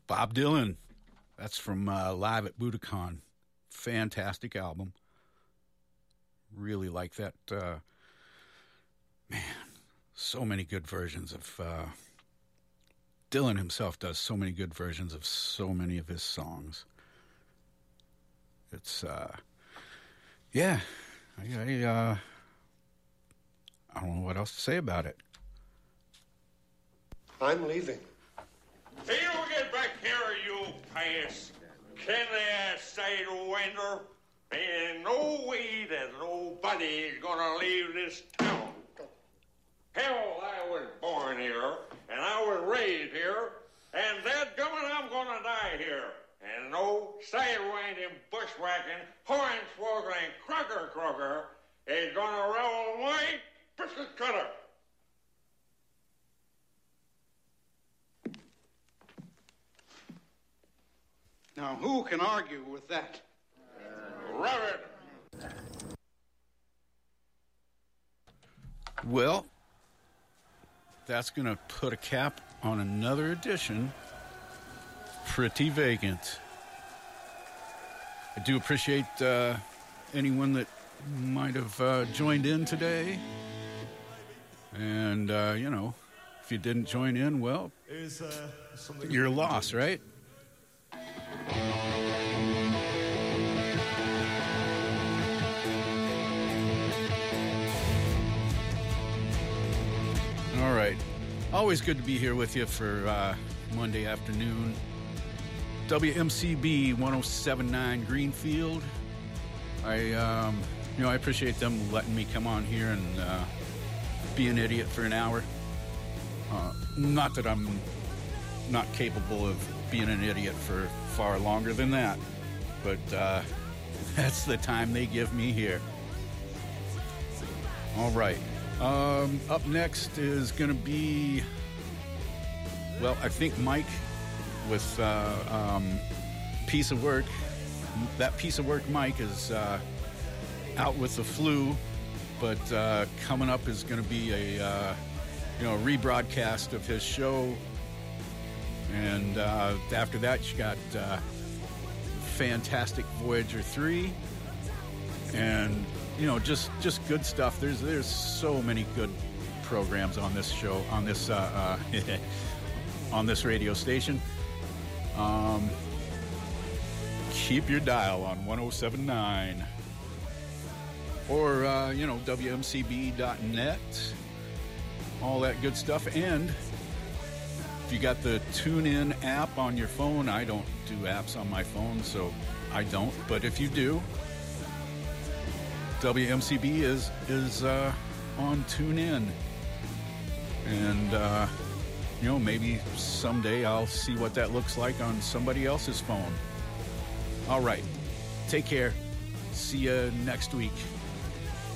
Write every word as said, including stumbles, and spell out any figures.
Bob Dylan. That's from uh, Live at Budokan. Fantastic album. Really like that. Uh, man, so many good versions of... Uh, Dylan himself does so many good versions of so many of his songs. It's, uh... Yeah. I, I, uh... I don't know what else to say about it. I'm leaving. Hey, you get back here, you pass. Can they say to winter? Ain't no way that nobody's gonna leave this town. Hell, I was born here, and I was raised here, and that gummit, I'm gonna die here. And no sidewinding, bushwhacking, hornswoggling, crocker crocker is gonna roll my biscuit cutter. Now, who can argue with that? Rub it. Well, that's going to put a cap on another edition. Pretty Vacant. I do appreciate uh, anyone that might have uh, joined in today. And, uh, you know, if you didn't join in, well, you're a loss, right? All right. Always good to be here with you for uh, Monday afternoon. W M C B one oh seven point nine Greenfield. I, um, you know, I appreciate them letting me come on here and uh, be an idiot for an hour. Uh, not that I'm not capable of being an idiot for far longer than that, but uh, that's the time they give me here. All right. Um, up next is going to be, well, I think Mike with uh, um, Piece of Work. That Piece of Work Mike is uh, out with the flu, but uh, coming up is going to be a uh, you know rebroadcast of his show, and uh, after that you got uh, Fantastic Voyager three, and you know just just good stuff. There's there's so many good programs on this show on this uh, uh, on this radio station. Um, keep your dial on one oh seven point nine or, uh, you know, W M C B dot net, all that good stuff. And if you got the TuneIn app on your phone, I don't do apps on my phone, so I don't. But if you do, W M C B is, is uh, on TuneIn. And, uh, you know, maybe someday I'll see what that looks like on somebody else's phone. All right. Take care. See you next week.